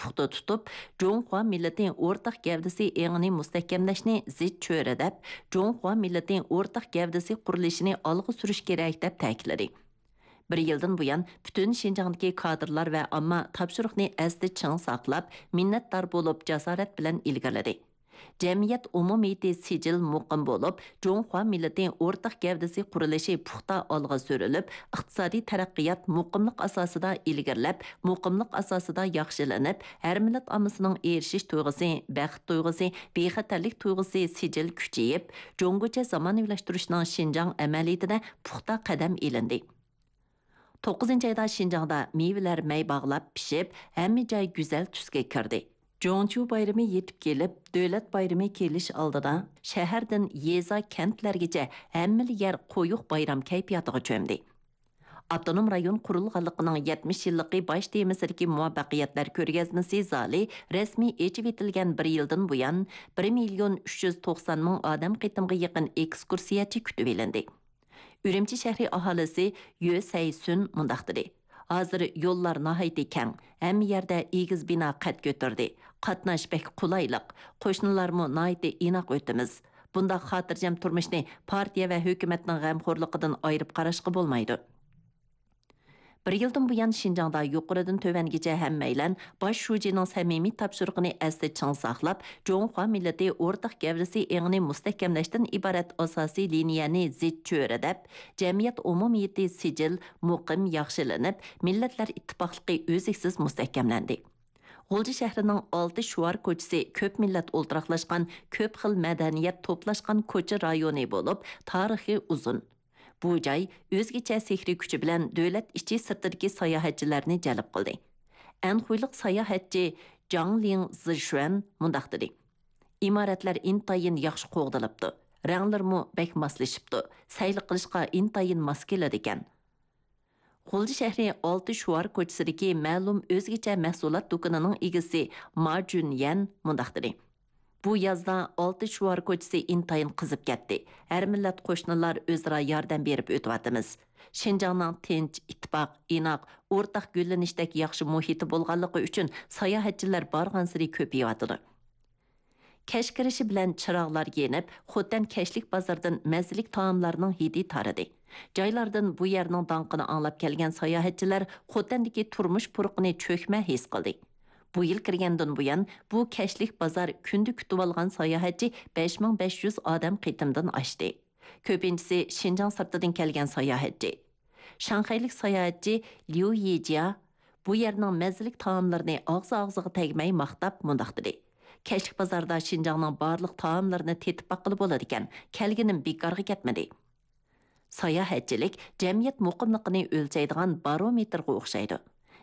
puxta tutib, Jonghua millatining o'rtaq gavdasi engini mustahkamlashni zid cho'ra deb, Jonghua millatining o'rtaq gavdasi qurilishini olg'a surish kerak deb ta'kidladi. Bir yildan buyon bütün Şinjangdagi kadrlar va omma topshiriqni asli ching saqlab, minnatdor bo'lib jasorat bilan ilgirladi. Jamiyat umumiyati sijil muqim bo'lib, Jonghua millatining o'rtaq gavdasi qurilishi puxta olg'a surilib, iqtisodiy taraqqiyot muqimlik asosida ilgirlab, muqimlik asosida yaxshilanib, har millat ommasining erishish tuyg'usi, baxt tuyg'usi, bexatarlik tuyg'usi sijil kuchayib, Jongocha zamonaviylashtirishning Şinjang amaliyotida puxta qadam ilindi. 9-ayda Şinjangda meyveler may bağlab pişib, hamma joy go'zal tusga kirdi. Jongchu bayrami yetib kelib, davlat bayrami kelish oldida shahardan yeza kentlargacha hamma yer qo'yuq bayram kayfiyatiga cho'mdi. Avtonom rayon qurilganligining 70 yilligi bosh temasidagi muvaffaqiyatlar ko'rgazmasi zali rasmiy echib etilgan bir yildan buyon 1,390,000 odam qitimga yaqin ekskursiyachi kutib olindi. Ürümçi şəhri ahalisi Yö Seysun mundaq dedi. Hazır yollar nahaydi keng, hem yerde egiz bina qat götürdü. Qatnaş bek qulayliq, qo'shnilarmu nahaydi inaq o'timiz. Bunda xotirjam turmushni partiya va hukumatning g'amxo'rligidan ayirib qarashga bo'lmaydi. Bir yildan buyon Şinjangda yuqoridan tovangacha hammaylan bosh shujining samimiy topshiriqini asli ching saqlab, Jonghua millati o'rtaq gavdasi engini mustahkamlashdan iborat asosiy liniyani zid cho'ra deb, jamiyat umumiyati sijil muqim yaxshilanib, millatlar ittifoqligi o'ziksiz mustahkamlandi. G'ulji shahrining 6 shuvar ko'chasi ko'p millat o'ltiraqlashgan, ko'p xil madaniyat to'plashgan ko'cha rayoni bo'lib, tarixi uzun. Bu joy o'zgacha sehri kuchi bilan davlat ichi sirtidagi sayohatchilarni jalb qildi. Anxuyliq sayohatchi Zhang Ling Zishuan mundaq dedi. Imoratlar intayin yaxshi qo'g'dilibdi. Ranglarmu bek moslashibdi. Sayli qilishga intayin mos keladi ekan. G'ulji shahri 6 shuvar ko'chasidagi ma'lum o'zgacha mahsulot do'konining egasi Ma Junyan mundaq dedi. Bu yazda 6 shuvar ko'chasi intayin qizib ketdi. Har millat qo'shnilar o'zaro yordam berib o'tyapmiz. Şinjangning tinch, ittifoq, inoq, o'rtaq gullanishdak yaxshi muhiti bo'lganligi uchun sayohatchilar borgan-sari ko'payadi. Kash kirishi bilan chiroqlar yenib, Xotan kashlik bozordan mazalik taomlarning hidi taradi. Joylardan bu yerning donqini anglab kelgan sayohatchilar Xotandagi turmush puruqini cho'kma his qildi. Bu yil kirgandan buyon bu kashlik bozor kundi kutib olgan sayohatchi 5500 odam qitimdan oshdi. Ko'pinchisi Şinjang sirtidan kelgan sayohatchi. Shanxaylik sayohatchi Liu Yijia bu yerning mazalik taomlarini og'zi-og'ziga tegmay maqtab mundaq dedi. Kashlik bozorda Şinjangning barliq taomlarini tetib baqili bo'ladi ekan, kelginim bekorga ketmadi. Sayohatchilik jamiyat muqimligini o'lchaydigan barometrga o'xshaydi.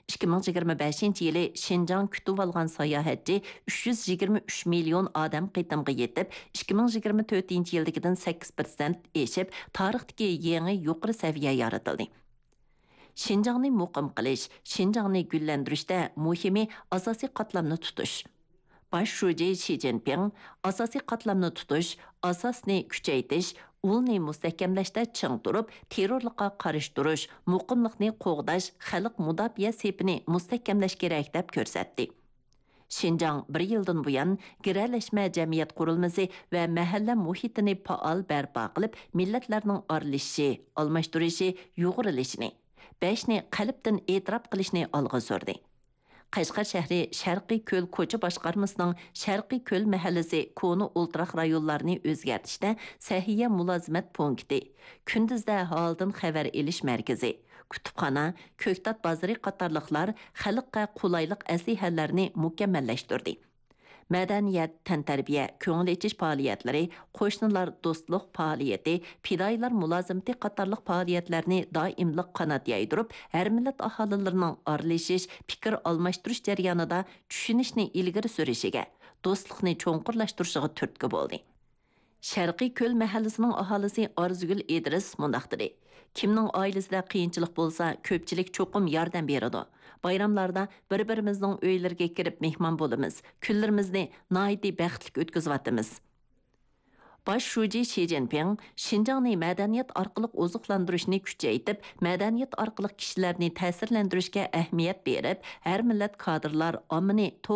2025 yılı Şinjang kütüp algan sayohatchi 323 milyon adam qitimga yetib, 2024 yıldagidan 8% eşib, tarixdagi yangi yuqori saviya yaratildi. Şinjangni muqim qilish, Şinjangni gullantirishda muhimi asosiy qatlamni tutish. Baş shuji Xi Jinping asosiy qatlamni tutish, asosni kuchaytirish, ulni mustahkamlashda ching turib, terrorlikqa qarshi turish, muqimlikni qo'g'dash, xalq mudofaa sepini mustahkamlash kerak deb ko'rsatdi. Şinjang bir yildan buyon giralashma jamiyat qurilmasi va mahalla muhitini faol barpo qilib, millatlarning oralishishi, almashtirishi, yo'g'rilishini, beshni qalbdan e'tirof qilishni olg'a surdi. Qashqar shahri Sharqiy ko'l ko'cha boshqarmasining Sharqiy ko'l mahallasi koni o'ltiraq rayonlarini o'zgartirishda sahiya mulozimat punkti, kunduzda holdan xabar elish markazi, kutubxona, ko'ktat bozori qatorliqlar xalqqa qulaylik aslihalarni mukammallashtirdi. Madaniyat, tantarbiya, ko'ngil ichish faoliyatlari, qo'shnilar do'stlik faoliyati, fidoyilar mulozimati qatorliq faoliyatlarni doimliq qanot yaydirib, har millat aholilarining aralashish, fikr almashtirish jarayonida tushunishni ilgari surishiga, do'stlikni cho'nqurlashtirishiga turtki bo'ldi. Sharqiy ko'l mahallasining aholisi Arzugul Idris mundaq dedi. Kimning oilasida qiyinchilik bo'lsa, ko'pchilik cho'qim yordam beradi. Bayramlarda bir-birimizning uylariga kirib mehmon bo'lamiz. Kunlarimizni noiti baxtli o'tkazyapmiz. Baş shuji Xi Jinping Şinjangni madaniyat orqali oziqlantirishni kuchaytirib, madaniyat orqali kishilarni ta'sirlantirishga ahamiyat berib, har millat kadrlar omini